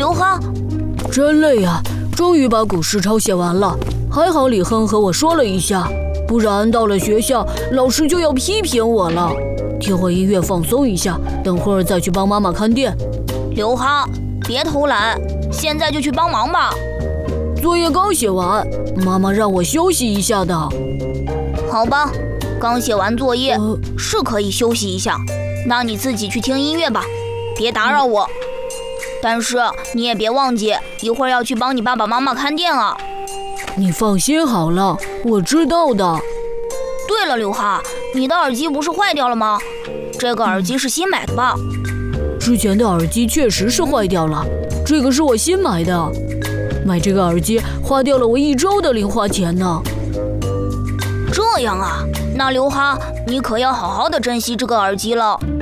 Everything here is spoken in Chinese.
刘哈， 真累呀，终于把古诗抄写完了。还好李亨和我说了一下，不然到了学校，老师就要批评我了。听会音乐放松一下，等会儿再去帮妈妈看店。 刘哈，别偷懒，现在就去帮忙吧。 作业刚写完，妈妈让我休息一下的。 好吧，刚写完作业，是可以休息一下。那你自己去听音乐吧，别打扰我。但是你也别忘记，一会儿要去帮你爸爸妈妈看店啊。 你放心好了，我知道的。 对了，刘哈，你的耳机不是坏掉了吗？这个耳机是新买的吧？ 之前的耳机确实是坏掉了，这个是我新买的。买这个耳机花掉了我1周的零花钱呢。 这样啊，那刘哈，你可要好好的珍惜这个耳机了。